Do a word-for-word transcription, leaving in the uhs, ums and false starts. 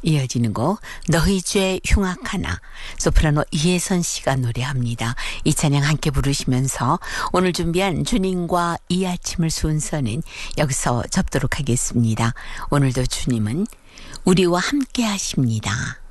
이어지는 곡 너희 죄 흉악하나 소프라노 이혜선 씨가 노래합니다. 이 찬양 함께 부르시면서 오늘 준비한 주님과 이 아침을 순서는 여기서 접도록 하겠습니다. 오늘도 주님은 우리와 함께 하십니다.